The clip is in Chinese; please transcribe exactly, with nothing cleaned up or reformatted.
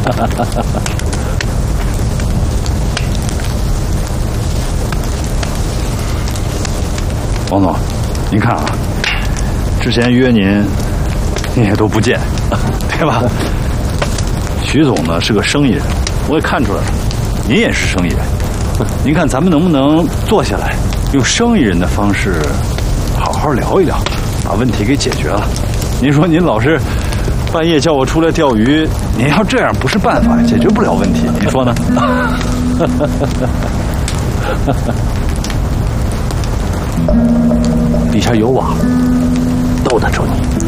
王总，您看啊，之前约您，您也都不见，对吧？徐总呢是个生意人，我也看出来了，您也是生意人。您看咱们能不能坐下来，用生意人的方式，好好聊一聊，把问题给解决了？您说您老是半夜叫我出来钓鱼，您要这样不是办法，解决不了问题，您说呢？底下有网，兜得住你。